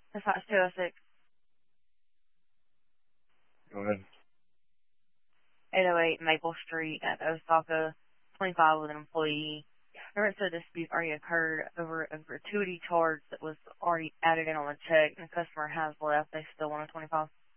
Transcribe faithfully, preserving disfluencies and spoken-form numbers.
That's five two oh six, Go ahead. eight oh eight Maple Street at Osaka, twenty-five with an employee. There was a dispute already occurred over a gratuity charge that was already added in on the check, and the customer has left. They still want a twenty-five.